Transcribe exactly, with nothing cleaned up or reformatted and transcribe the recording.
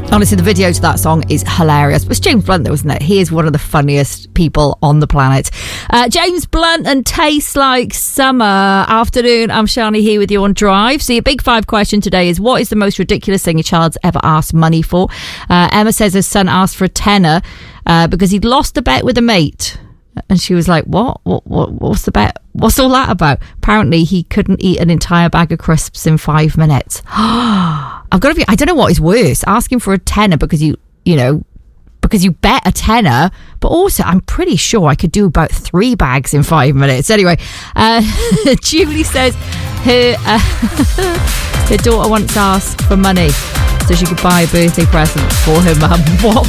Honestly, the video to that song is hilarious. It's James Blunt, though, isn't it? He is one of the funniest people on the planet. Uh, James Blunt and Taste Like Summer. Afternoon, I'm Shani here with you on Drive. So your big five question today is, what is the most ridiculous thing a child's ever asked money for? Uh, Emma says her son asked for a tenner uh, because he'd lost a bet with a mate. And she was like, what? What, what? What's the bet? What's all that about? Apparently, he couldn't eat an entire bag of crisps in five minutes. I've got to be, I don't know what is worse, asking for a tenner because you, you know, because you bet a tenner, but also I'm pretty sure I could do about three bags in five minutes. Anyway, uh, Julie says her, uh, her daughter once asked for money so she could buy a birthday present for her mum. What